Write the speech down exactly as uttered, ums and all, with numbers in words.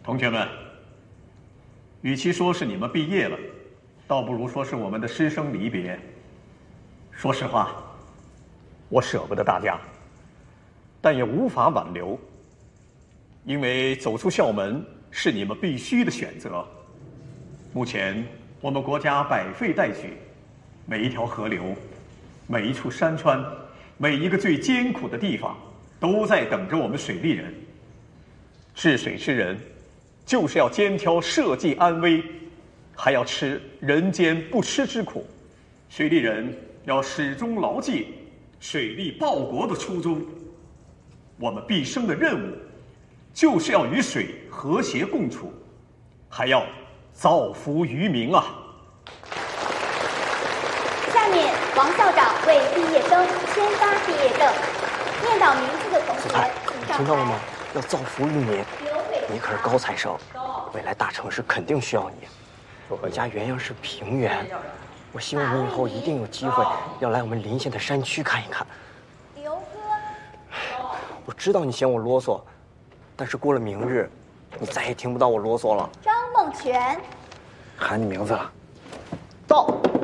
同学们，与其说是你们毕业了，倒不如说是我们的师生离别。说实话，我舍不得大家，但也无法挽留，因为走出校门是你们必须的选择。目前我们国家百废待举，每一条河流，每一处山川，每一个最艰苦的地方，都在等着我们水利人。治水之人，就是要肩挑社稷安危，还要吃人间不吃之苦。水利人要始终牢记水利报国的初衷。我们毕生的任务，就是要与水和谐共处，还要造福于民啊！ 下面，王校长为毕业生签发毕业证。念到名字的同学，请听到了吗？要造福于民。你可是高材生，未来大城市肯定需要你。我家原样是平原，我希望你以后一定有机会要来我们临县的山区看一看。 刘哥， 我知道你嫌我啰嗦，但是过了明日，你再也听不到我啰嗦了。 张梦泉， 喊你名字了。 到。